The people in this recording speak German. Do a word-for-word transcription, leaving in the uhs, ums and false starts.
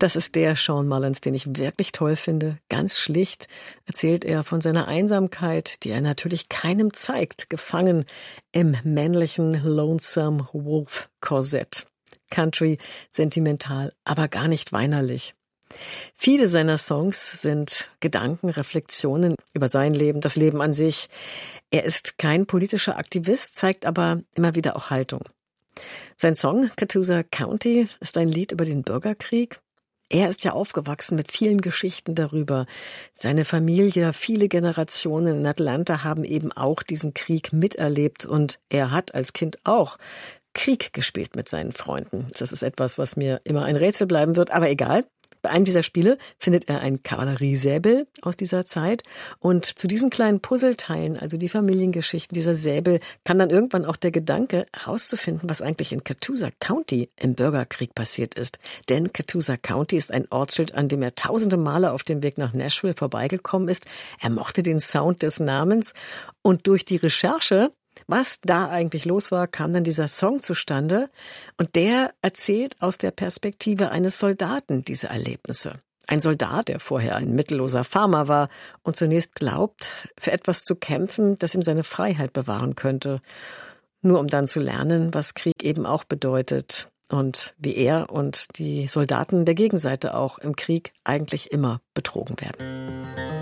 Das ist der Sean Mullins, den ich wirklich toll finde. Ganz schlicht erzählt er von seiner Einsamkeit, die er natürlich keinem zeigt, gefangen im männlichen Lonesome Wolf Korsett. Country, sentimental, aber gar nicht weinerlich. Viele seiner Songs sind Gedanken, Reflexionen über sein Leben, das Leben an sich. Er ist kein politischer Aktivist, zeigt aber immer wieder auch Haltung. Sein Song Catoosa County ist ein Lied über den Bürgerkrieg. Er ist ja aufgewachsen mit vielen Geschichten darüber. Seine Familie, viele Generationen in Atlanta haben eben auch diesen Krieg miterlebt und er hat als Kind auch Krieg gespielt mit seinen Freunden. Das ist etwas, was mir immer ein Rätsel bleiben wird, aber egal. Bei einem dieser Spiele findet er ein Kavalleriesäbel aus dieser Zeit und zu diesen kleinen Puzzleteilen, also die Familiengeschichten dieser Säbel, kann dann irgendwann auch der Gedanke herauszufinden, was eigentlich in Catoosa County im Bürgerkrieg passiert ist. Denn Catoosa County ist ein Ortsschild, an dem er tausende Male auf dem Weg nach Nashville vorbeigekommen ist. Er mochte den Sound des Namens und durch die Recherche, was da eigentlich los war, kam dann dieser Song zustande und der erzählt aus der Perspektive eines Soldaten diese Erlebnisse. Ein Soldat, der vorher ein mittelloser Farmer war und zunächst glaubt, für etwas zu kämpfen, das ihm seine Freiheit bewahren könnte. Nur um dann zu lernen, was Krieg eben auch bedeutet und wie er und die Soldaten der Gegenseite auch im Krieg eigentlich immer betrogen werden.